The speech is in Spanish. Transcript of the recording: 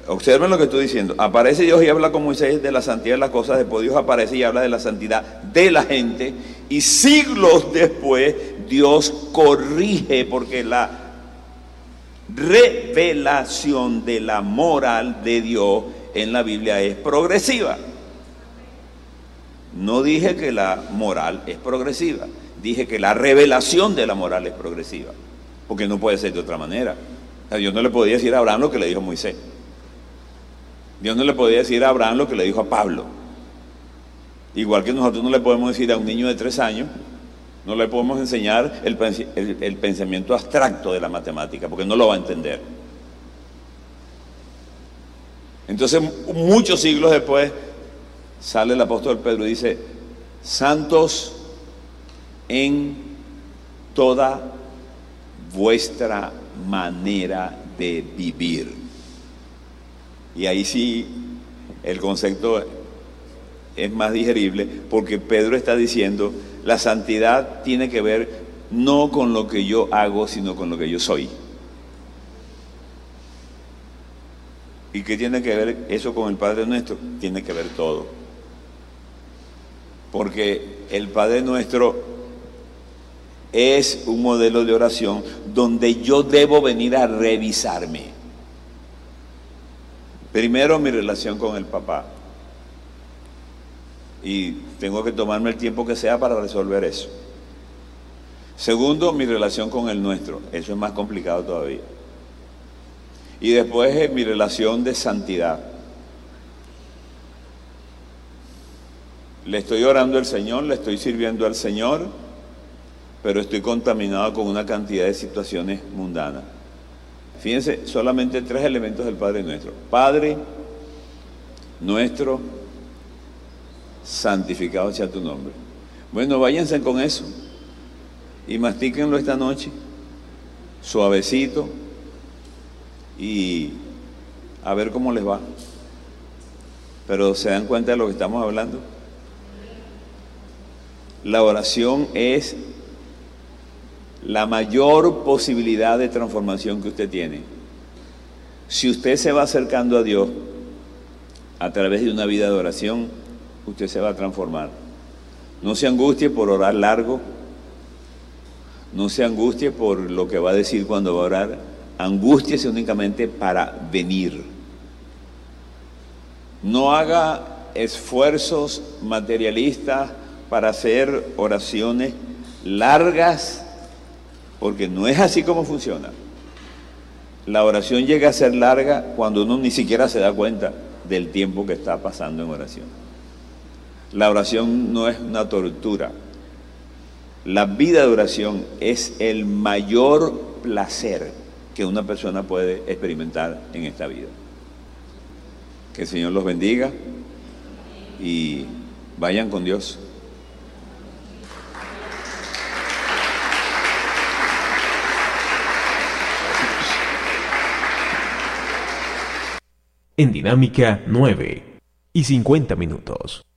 Observen lo que estoy diciendo. Aparece Dios y habla con Moisés de la santidad de las cosas. Después Dios aparece y habla de la santidad de la gente. Y siglos después Dios corrige, porque la revelación de la moral de Dios en la Biblia es progresiva. No dije que la moral es progresiva. Dije que la revelación de la moral es progresiva. Porque no puede ser de otra manera. O sea, Dios no le podía decir a Abraham lo que le dijo a Moisés. Dios no le podía decir a Abraham lo que le dijo a Pablo. Igual que nosotros no le podemos decir a un niño de 3 años, no le podemos enseñar el pensamiento abstracto de la matemática, porque no lo va a entender. Entonces, muchos siglos después, sale el apóstol Pedro y dice: santos en toda vuestra manera de vivir. Y ahí sí el concepto es más digerible, porque Pedro está diciendo: la santidad tiene que ver no con lo que yo hago, sino con lo que yo soy. ¿Y qué tiene que ver eso con el Padre Nuestro? Tiene que ver todo. Porque el Padre Nuestro es un modelo de oración donde yo debo venir a revisarme. Primero, mi relación con el papá. Y tengo que tomarme el tiempo que sea para resolver eso. Segundo, mi relación con el nuestro. Eso es más complicado todavía. Y después, mi relación de santidad. Le estoy orando al Señor, le estoy sirviendo al Señor, pero estoy contaminado con una cantidad de situaciones mundanas. Fíjense, solamente 3 elementos del Padre Nuestro. Padre Nuestro, santificado sea tu nombre. Bueno, váyanse con eso y mastíquenlo esta noche, suavecito, y a ver cómo les va. Pero ¿se dan cuenta de lo que estamos hablando? La oración es la mayor posibilidad de transformación que usted tiene. Si usted se va acercando a Dios a través de una vida de oración, usted se va a transformar. No se angustie por orar largo, no se angustie por lo que va a decir cuando va a orar, angústiese únicamente para venir. No haga esfuerzos materialistas para hacer oraciones largas, porque no es así como funciona. La oración llega a ser larga cuando uno ni siquiera se da cuenta del tiempo que está pasando en oración. La oración no es una tortura. La vida de oración es el mayor placer que una persona puede experimentar en esta vida. Que el Señor los bendiga y vayan con Dios. En Dinámica 9:50.